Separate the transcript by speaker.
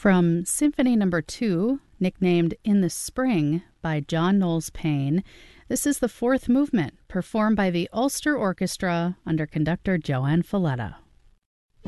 Speaker 1: From Symphony Number 2, nicknamed In the Spring by John Knowles Payne, this is the fourth movement, performed by the Ulster Orchestra under conductor Joanne Falletta.